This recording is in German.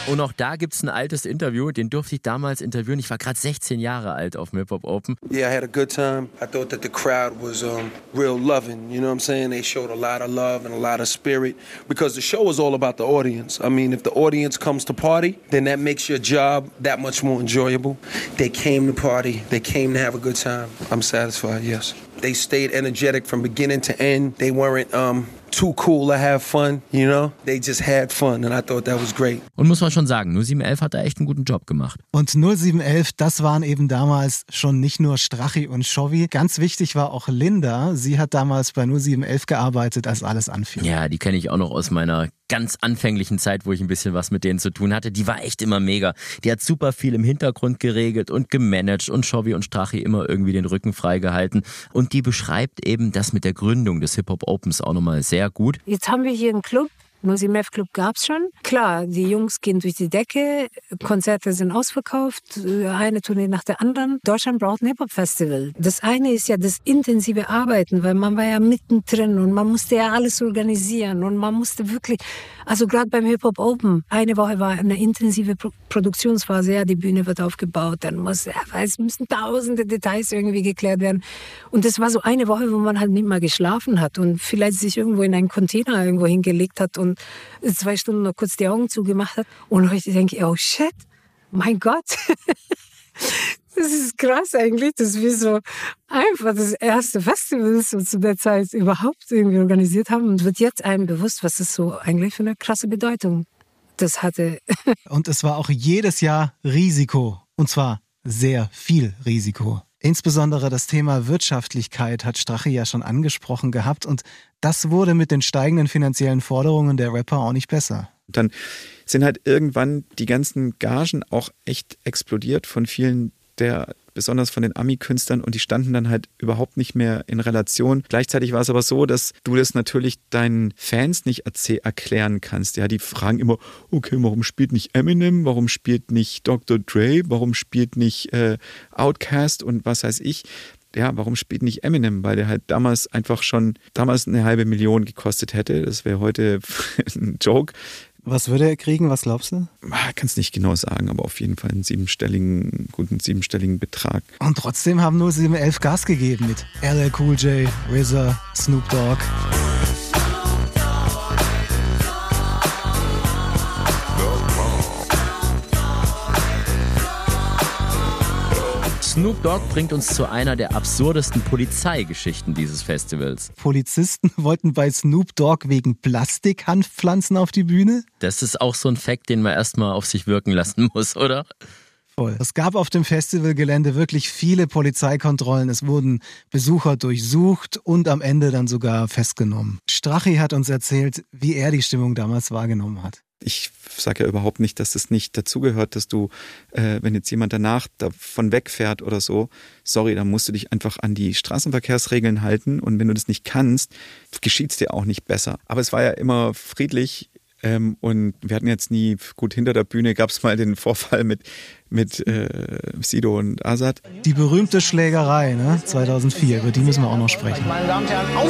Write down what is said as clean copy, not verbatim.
Und auch da gibt's ein altes Interview, den durfte ich damals interviewen. Ich war gerade 16 Jahre alt auf dem Hip Hop Open. Yeah, I had a good time. I thought that the crowd was real loving, you know what I'm saying? They showed a lot of love and a lot of spirit because the show is all about the audience. I mean, if the audience comes to party, then that makes your job that much more enjoyable. They came to party, they came to have a good time. I'm satisfied, yes. They stayed energetic from beginning to end. They weren't too cool to have fun, you know? They just had fun and I thought that was great. Und muss man schon sagen, 0711 hat da echt einen guten Job gemacht. Und 0711, das waren eben damals schon nicht nur Strachi und Chovy. Ganz wichtig war auch Linda. Sie hat damals bei 0711 gearbeitet, als alles anfing. Ja, die kenne ich auch noch aus meiner ganz anfänglichen Zeit, wo ich ein bisschen was mit denen zu tun hatte. Die war echt immer mega. Die hat super viel im Hintergrund geregelt und gemanagt und Chovy und Strachi immer irgendwie den Rücken freigehalten. Und die beschreibt eben das mit der Gründung des Hip Hop Opens auch nochmal sehr gut. Jetzt haben wir hier einen Club. 0711 Club gab's schon. Klar, die Jungs gehen durch die Decke, Konzerte sind ausverkauft, eine Tournee nach der anderen. Deutschland braucht ein Hip-Hop-Festival. Das eine ist ja das intensive Arbeiten, weil man war ja mittendrin und man musste ja alles organisieren und man musste wirklich, also gerade beim Hip-Hop Open, eine Woche war eine intensive Produktionsphase, ja, die Bühne wird aufgebaut, dann es müssen tausende Details irgendwie geklärt werden. Und das war so eine Woche, wo man halt nicht mal geschlafen hat und vielleicht sich irgendwo in einen Container irgendwo hingelegt hat und 2 Stunden noch kurz die Augen zugemacht hat. Und heute denke ich, oh shit, mein Gott. Das ist krass eigentlich, dass wir so einfach das erste Festival so zu der Zeit überhaupt irgendwie organisiert haben. Und wird jetzt einem bewusst, was es so eigentlich für eine krasse Bedeutung das hatte. Und es war auch jedes Jahr Risiko. Und zwar sehr viel Risiko. Insbesondere das Thema Wirtschaftlichkeit hat Strachi ja schon angesprochen gehabt und das wurde mit den steigenden finanziellen Forderungen der Rapper auch nicht besser. Dann sind halt irgendwann die ganzen Gagen auch echt explodiert von vielen besonders von den Ami-Künstlern und die standen dann halt überhaupt nicht mehr in Relation. Gleichzeitig war es aber so, dass du das natürlich deinen Fans nicht erklären kannst. Ja, die fragen immer, okay, warum spielt nicht Eminem, warum spielt nicht Dr. Dre, warum spielt nicht Outkast und was weiß ich. Ja, warum spielt nicht Eminem? Weil der halt damals eine halbe Million gekostet hätte. Das wäre heute ein Joke. Was würde er kriegen? Was glaubst du? Kannst nicht genau sagen, aber auf jeden Fall einen guten siebenstelligen Betrag. Und trotzdem haben nur 0711 Gas gegeben mit LL Cool J, RZA, Snoop Dogg. Snoop Dogg bringt uns zu einer der absurdesten Polizeigeschichten dieses Festivals. Polizisten wollten bei Snoop Dogg wegen Plastikhandpflanzen auf die Bühne? Das ist auch so ein Fact, den man erstmal auf sich wirken lassen muss, oder? Voll. Es gab auf dem Festivalgelände wirklich viele Polizeikontrollen. Es wurden Besucher durchsucht und am Ende dann sogar festgenommen. Strachi hat uns erzählt, wie er die Stimmung damals wahrgenommen hat. Ich sage ja überhaupt nicht, dass das nicht dazugehört, dass du, wenn jetzt jemand danach davon wegfährt oder so, sorry, dann musst du dich einfach an die Straßenverkehrsregeln halten und wenn du das nicht kannst, geschieht es dir auch nicht besser. Aber es war ja immer friedlich und wir hatten jetzt nie, gut, hinter der Bühne gab es mal den Vorfall mit Sido und Azad. Die berühmte Schlägerei, ne? 2004, über die müssen wir auch noch sprechen. Meine Damen und Herren,